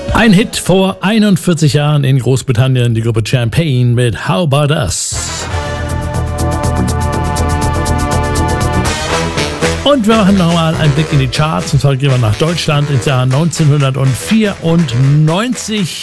Ein Hit vor 41 Jahren in Großbritannien, die Gruppe Champagne mit How About Us. Und wir machen nochmal einen Blick in die Charts, und zwar gehen wir nach Deutschland ins Jahr 1994.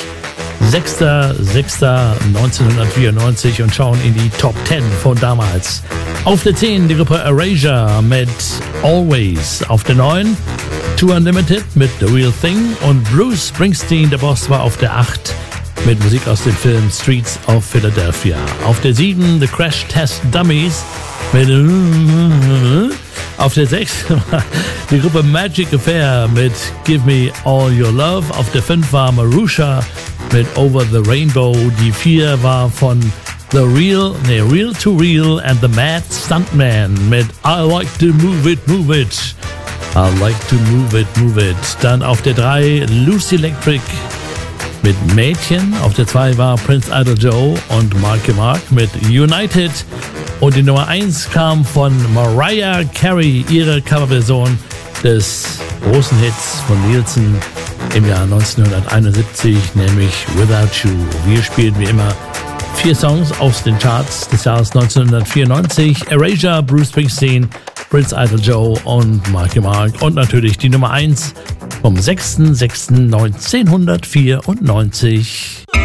6.6.1994 und schauen in die Top 10 von damals. Auf der 10 die Gruppe Erasure mit Always. Auf der 9 Too Unlimited mit The Real Thing und Bruce Springsteen, der Boss, war auf der 8 mit Musik aus dem Film Streets of Philadelphia. Auf der 7 The Crash Test Dummies mit auf der 6 die Gruppe Magic Affair mit Give Me All Your Love. Auf der 5 war Marusha mit Over the Rainbow. Die 4 war von Real to Real and the Mad Stuntman mit I Like to Move It, Move It. I Like to Move It, Move It. Dann auf der 3 Lucy Electric mit Mädchen. Auf der 2 war Prince Idol Joe und Marky Mark mit United. Und die Nummer 1 kam von Mariah Carey, ihre Coverversion des großen Hits von Nielsen im Jahr 1971, nämlich Without You. Wir spielen wie immer 4 Songs aus den Charts des Jahres 1994. Erasure, Bruce Springsteen, Prince Idol Joe und Marky Mark. Und natürlich die Nummer 1 vom 6.6.1994.